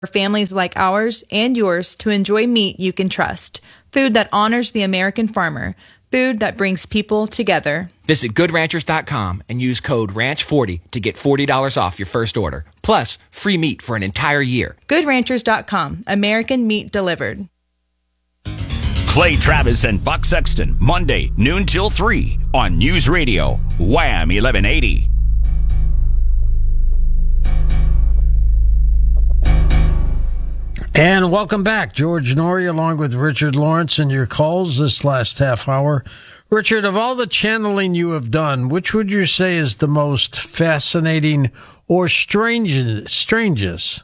For families like ours and yours to enjoy meat you can trust. Food that honors the American farmer. Food that brings people together. Visit GoodRanchers.com and use code RANCH40 to get $40 off your first order. Plus, free meat for an entire year. GoodRanchers.com. American meat delivered. Clay Travis and Buck Sexton, Monday, noon till 3 on News Radio, Wham 1180. And welcome back. George Noory along with Richard Lawrence and your calls this last half hour. Richard, of all the channeling you have done, which would you say is the most fascinating or strangest?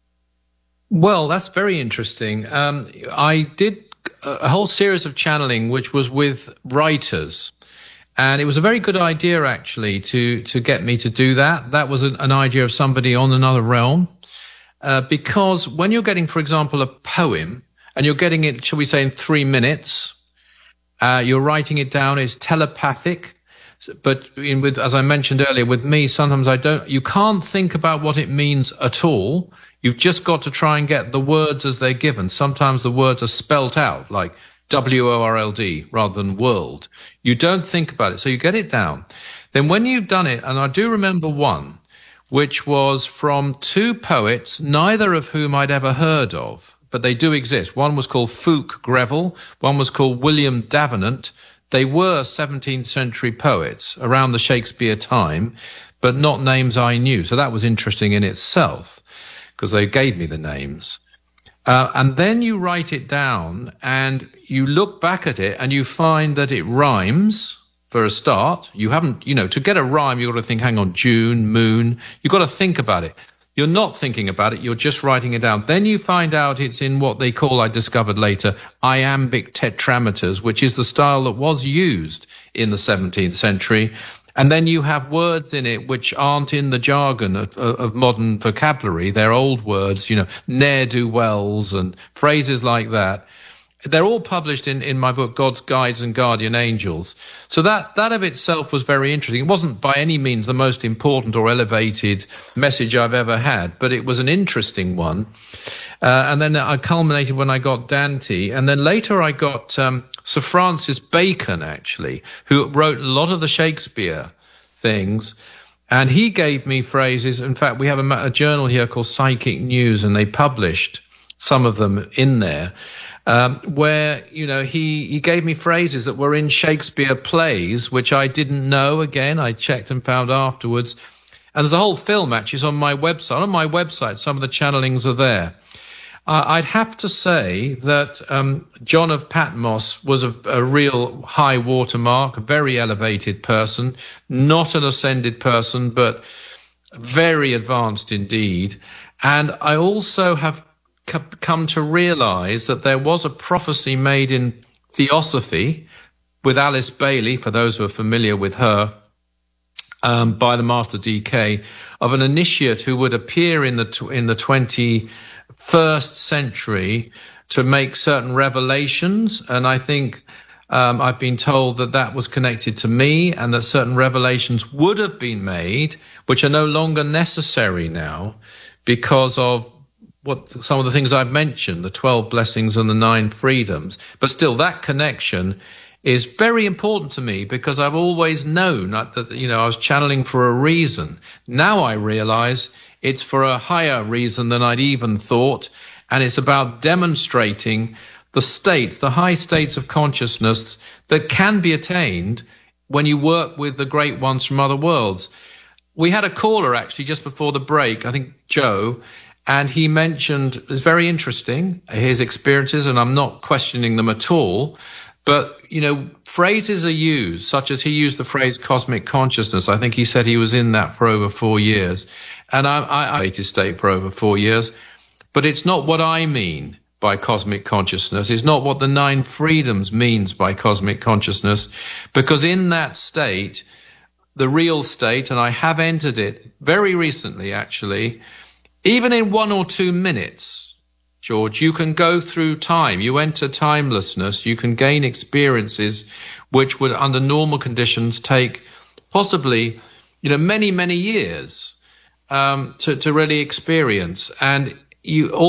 Well, that's very interesting. I did a whole series of channeling, which was with writers. And it was a very good idea, actually, to get me to do that. That was an idea of somebody on another realm. Because when you're getting, for example, a poem, and you're getting it, shall we say, in 3 minutes, you're writing it down, it's telepathic. But as I mentioned earlier, with me, sometimes you can't think about what it means at all. You've just got to try and get the words as they're given. Sometimes the words are spelt out, like WORLD rather than world. You don't think about it, so you get it down. Then when you've done it, and I do remember one, which was from 2 poets, neither of whom I'd ever heard of, but they do exist. One was called Fulke Greville, one was called William Davenant. They were 17th century poets around the Shakespeare time, but not names I knew. So that was interesting in itself, because they gave me the names. And then you write it down and you look back at it and you find that it rhymes. For a start, you haven't, to get a rhyme, you've got to think, hang on, June, moon. You've got to think about it. You're not thinking about it. You're just writing it down. Then you find out it's in what they call, I discovered later, iambic tetrameters, which is the style that was used in the 17th century. And then you have words in it which aren't in the jargon of modern vocabulary. They're old words, ne'er-do-wells and phrases like that. They're all published in my book, God's Guides and Guardian Angels. So that of itself was very interesting. It wasn't by any means the most important or elevated message I've ever had, but it was an interesting one. And then I culminated when I got Dante. And then later I got Sir Francis Bacon, actually, who wrote a lot of the Shakespeare things. And he gave me phrases. In fact, we have a journal here called Psychic News, and they published some of them in there. Where, he gave me phrases that were in Shakespeare plays, which I didn't know. Again, I checked and found afterwards. And there's a whole film, actually, it's on my website. On my website, some of the channelings are there. I'd have to say that John of Patmos was a real high watermark, a very elevated person, not an ascended person, but very advanced indeed. And I also have come to realize that there was a prophecy made in Theosophy with Alice Bailey, for those who are familiar with her, by the Master DK, of an initiate who would appear in the 21st century to make certain revelations. And I think I've been told that was connected to me, and that certain revelations would have been made, which are no longer necessary now because of some of the things I've mentioned, the 12 blessings and the 9 freedoms. But still, that connection is very important to me, because I've always known that, I was channeling for a reason. Now I realize it's for a higher reason than I'd even thought. And it's about demonstrating the high states of consciousness that can be attained when you work with the great ones from other worlds. We had a caller actually just before the break, I think Joe, and he mentioned, it's very interesting, his experiences, and I'm not questioning them at all, but, phrases are used, such as he used the phrase cosmic consciousness. I think he said he was in that for over 4 years, and I'm in a state for over 4 years, but it's not what I mean by cosmic consciousness. It's not what the 9 freedoms means by cosmic consciousness, because in that state, the real state, and I have entered it very recently, actually, even in 1 or 2 minutes, George, you can go through time. You enter timelessness. You can gain experiences which would, under normal conditions, take possibly, many, many years to really experience. And you